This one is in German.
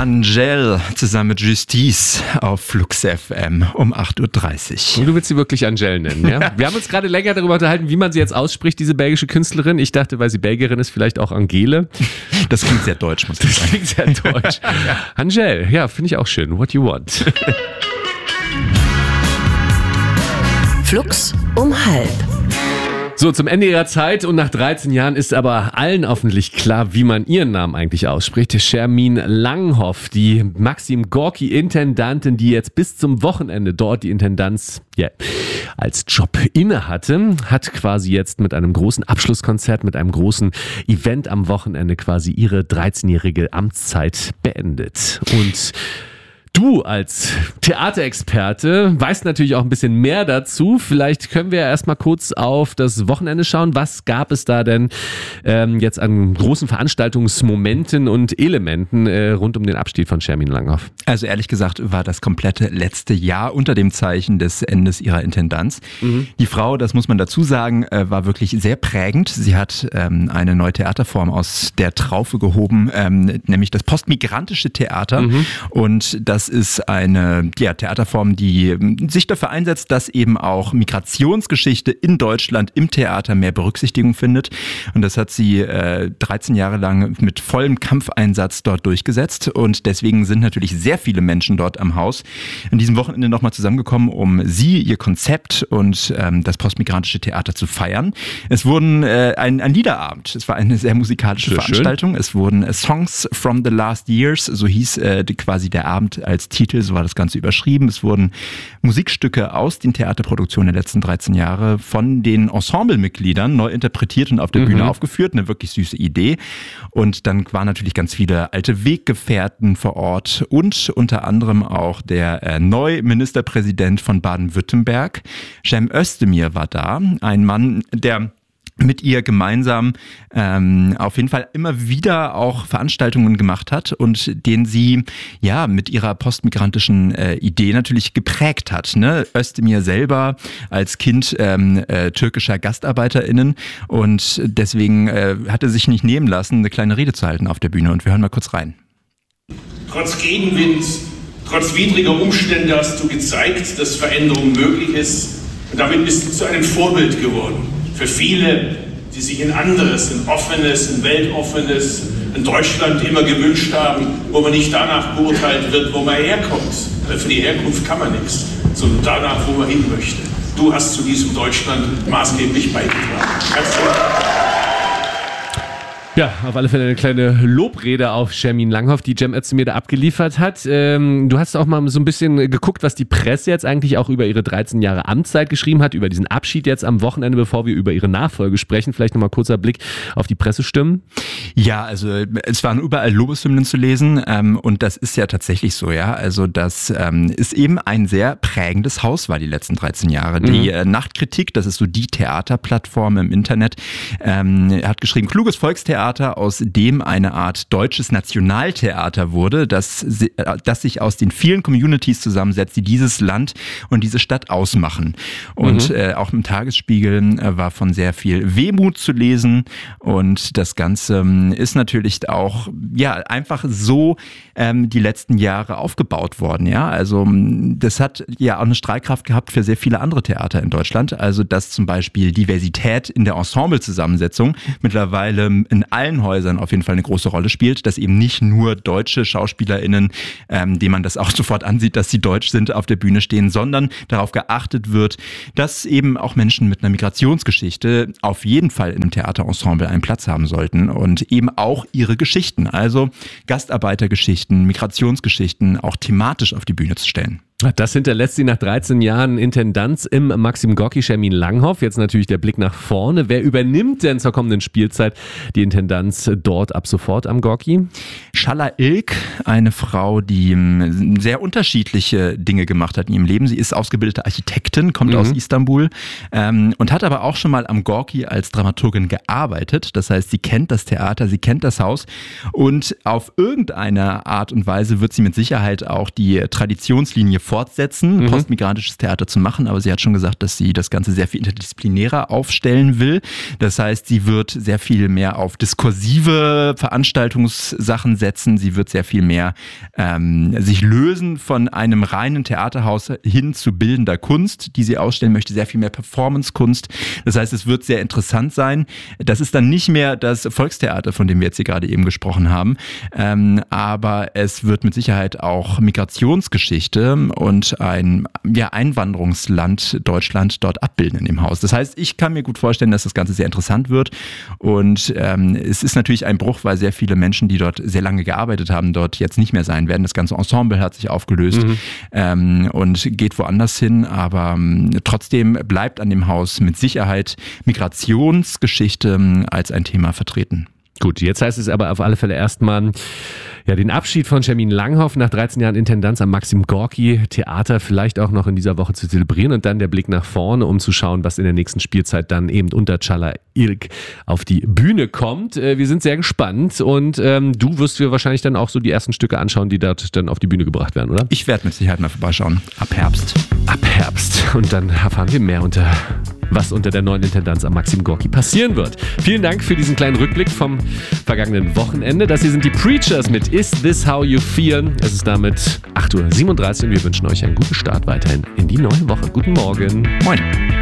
Angèle zusammen mit Justice auf Flux FM um 8.30 Uhr. Du willst sie wirklich Angèle nennen, ja? Wir haben uns gerade länger darüber unterhalten, wie man sie jetzt ausspricht, diese belgische Künstlerin. Ich dachte, weil sie Belgierin ist, vielleicht auch Angele. Das klingt sehr deutsch, muss ich sagen. Das klingt sehr deutsch. Angèle, ja, finde ich auch schön. What you want. Flux um 12:30. So, zum Ende ihrer Zeit und nach 13 Jahren ist aber allen hoffentlich klar, wie man ihren Namen eigentlich ausspricht. Shermin Langhoff, die Maxim Gorki-Intendantin, die jetzt bis zum Wochenende dort die Intendanz als Job inne hatte, hat quasi jetzt mit einem großen Abschlusskonzert, mit einem großen Event am Wochenende quasi ihre 13-jährige Amtszeit beendet. Und du als Theaterexperte weißt natürlich auch ein bisschen mehr dazu. Vielleicht können wir ja erstmal kurz auf das Wochenende schauen. Was gab es da denn jetzt an großen Veranstaltungsmomenten und Elementen rund um den Abschied von Shermin Langhoff? Also ehrlich gesagt war das komplette letzte Jahr unter dem Zeichen des Endes ihrer Intendanz. Die Frau, das muss man dazu sagen, war wirklich sehr prägend. Sie hat eine neue Theaterform aus der Traufe gehoben, nämlich das postmigrantische Theater. Und das ist eine Theaterform, die sich dafür einsetzt, dass eben auch Migrationsgeschichte in Deutschland im Theater mehr Berücksichtigung findet. Und das hat sie 13 Jahre lang mit vollem Kampfeinsatz dort durchgesetzt. Und deswegen sind natürlich sehr viele Menschen dort am Haus an diesem Wochenende nochmal zusammengekommen, um ihr Konzept und das postmigrantische Theater zu feiern. Es wurden ein Liederabend. Es war eine sehr musikalische Veranstaltung. Schön. Es wurden Songs from the Last Years, so hieß quasi der Abend als Titel, so war das Ganze überschrieben. Es wurden Musikstücke aus den Theaterproduktionen der letzten 13 Jahre von den Ensemblemitgliedern neu interpretiert und auf der Bühne aufgeführt. Eine wirklich süße Idee. Und dann waren natürlich ganz viele alte Weggefährten vor Ort und unter anderem auch der neue Ministerpräsident von Baden-Württemberg, Cem Özdemir, war da. Ein Mann, der mit ihr gemeinsam auf jeden Fall immer wieder auch Veranstaltungen gemacht hat und den sie mit ihrer postmigrantischen Idee natürlich geprägt hat. Ne? Özdemir selber als Kind türkischer GastarbeiterInnen und deswegen hat er sich nicht nehmen lassen, eine kleine Rede zu halten auf der Bühne und wir hören mal kurz rein. Trotz Gegenwind, trotz widriger Umstände hast du gezeigt, dass Veränderung möglich ist und damit bist du zu einem Vorbild geworden. Für viele, die sich ein anderes, ein offenes, ein weltoffenes, ein Deutschland immer gewünscht haben, wo man nicht danach beurteilt wird, wo man herkommt. Weil für die Herkunft kann man nichts, sondern danach, wo man hin möchte. Du hast zu diesem Deutschland maßgeblich beigetragen. Herzlichen Dank. Ja, auf alle Fälle eine kleine Lobrede auf Shermin Langhoff, die Cem Özdemir da abgeliefert hat. Du hast auch mal so ein bisschen geguckt, was die Presse jetzt eigentlich auch über ihre 13 Jahre Amtszeit geschrieben hat, über diesen Abschied jetzt am Wochenende, bevor wir über ihre Nachfolge sprechen. Vielleicht nochmal kurzer Blick auf die Pressestimmen. Ja, also es waren überall Lobeshymnen zu lesen und das ist ja tatsächlich so, ja. Also das ist eben ein sehr prägendes Haus war die letzten 13 Jahre. Die Nachtkritik, das ist so die Theaterplattform im Internet, hat geschrieben, kluges Volkstheater, aus dem eine Art deutsches Nationaltheater wurde, das sich aus den vielen Communities zusammensetzt, die dieses Land und diese Stadt ausmachen. Und auch im Tagesspiegel war von sehr viel Wehmut zu lesen und das Ganze ist natürlich auch einfach so die letzten Jahre aufgebaut worden. Ja, also das hat ja auch eine Strahlkraft gehabt für sehr viele andere Theater in Deutschland. Also dass zum Beispiel Diversität in der Ensemblezusammensetzung mittlerweile in allen Häusern auf jeden Fall eine große Rolle spielt, dass eben nicht nur deutsche SchauspielerInnen, denen man das auch sofort ansieht, dass sie deutsch sind, auf der Bühne stehen, sondern darauf geachtet wird, dass eben auch Menschen mit einer Migrationsgeschichte auf jeden Fall in einem Theaterensemble einen Platz haben sollten und eben auch ihre Geschichten, also Gastarbeitergeschichten, Migrationsgeschichten auch thematisch auf die Bühne zu stellen. Das hinterlässt sie nach 13 Jahren Intendanz im Maxim Gorki, Shermin Langhoff. Jetzt natürlich der Blick nach vorne. Wer übernimmt denn zur kommenden Spielzeit die Intendanz dort ab sofort am Gorki? Şala İlk, eine Frau, die sehr unterschiedliche Dinge gemacht hat in ihrem Leben. Sie ist ausgebildete Architektin, kommt aus Istanbul und hat aber auch schon mal am Gorki als Dramaturgin gearbeitet. Das heißt, sie kennt das Theater, sie kennt das Haus und auf irgendeine Art und Weise wird sie mit Sicherheit auch die Traditionslinie fortsetzen, postmigrantisches Theater zu machen, aber sie hat schon gesagt, dass sie das Ganze sehr viel interdisziplinärer aufstellen will. Das heißt, sie wird sehr viel mehr auf diskursive Veranstaltungssachen setzen, setzen. Sie wird sehr viel mehr sich lösen von einem reinen Theaterhaus hin zu bildender Kunst, die sie ausstellen möchte, sehr viel mehr Performance-Kunst. Das heißt, es wird sehr interessant sein. Das ist dann nicht mehr das Volkstheater, von dem wir jetzt hier gerade eben gesprochen haben, aber es wird mit Sicherheit auch Migrationsgeschichte und ein Einwanderungsland Deutschland dort abbilden in dem Haus. Das heißt, ich kann mir gut vorstellen, dass das Ganze sehr interessant wird und es ist natürlich ein Bruch, weil sehr viele Menschen, die dort sehr lange gearbeitet haben, dort jetzt nicht mehr sein werden. Das ganze Ensemble hat sich aufgelöst und geht woanders hin, aber trotzdem bleibt an dem Haus mit Sicherheit Migrationsgeschichte als ein Thema vertreten. Gut, jetzt heißt es aber auf alle Fälle erstmal den Abschied von Schermin Langhoff nach 13 Jahren Intendanz am Maxim Gorki Theater vielleicht auch noch in dieser Woche zu zelebrieren und dann der Blick nach vorne, um zu schauen, was in der nächsten Spielzeit dann eben unter Çağla Ilk auf die Bühne kommt. Wir sind sehr gespannt und du wirst dir wahrscheinlich dann auch so die ersten Stücke anschauen, die dort dann auf die Bühne gebracht werden, oder? Ich werde mit Sicherheit mal vorbeischauen. Ab Herbst. Und dann erfahren wir mehr was unter der neuen Intendanz am Maxim Gorki passieren wird. Vielen Dank für diesen kleinen Rückblick vom vergangenen Wochenende. Das hier sind die Preachers mit Is This How You Feel? Es ist damit 8:37 Uhr und wir wünschen euch einen guten Start weiterhin in die neue Woche. Guten Morgen. Moin.